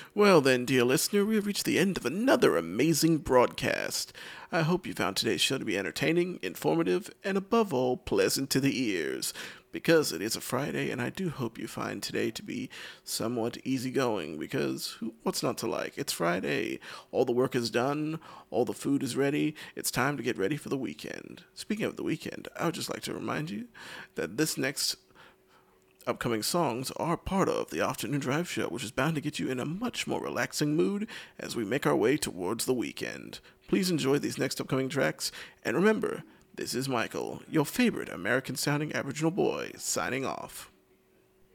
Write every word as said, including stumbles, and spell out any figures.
Well, then, dear listener, we have reached the end of another amazing broadcast. I hope you found today's show to be entertaining, informative, and above all, pleasant to the ears. Because it is a Friday, and I do hope you find today to be somewhat easygoing, because who, what's not to like? It's Friday. All the work is done, all the food is ready. It's time to get ready for the weekend. Speaking of the weekend, I would just like to remind you that this next upcoming songs are part of the Afternoon Drive Show, which is bound to get you in a much more relaxing mood as we make our way towards the weekend. Please enjoy these next upcoming tracks, and remember, this is Michael, your favorite American-sounding Aboriginal boy, signing off.